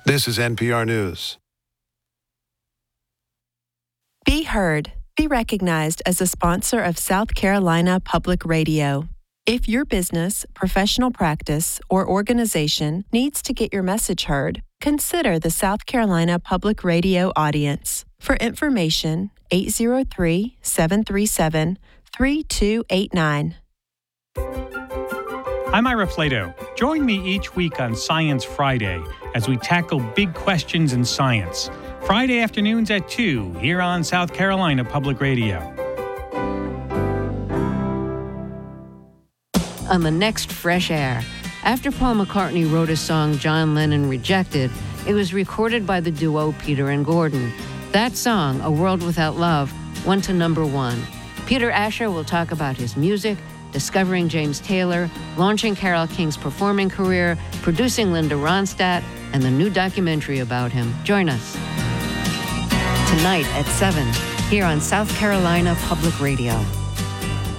This is NPR News. Be heard. Be recognized as a sponsor of South Carolina Public Radio. If your business, professional practice, or organization needs to get your message heard, consider the South Carolina Public Radio audience. For information, 803-737-3289. I'm Ira Flato. Join me each week on Science Friday as we tackle big questions in science. Friday afternoons at 2 here on South Carolina Public Radio. On the next Fresh Air, after Paul McCartney wrote a song John Lennon rejected, it was recorded by the duo Peter and Gordon. That song, A World Without Love, went to #1. Peter Asher will talk about his music, discovering James Taylor, launching Carole King's performing career, producing Linda Ronstadt, and the new documentary about him. Join us tonight at 7 here on South Carolina Public Radio.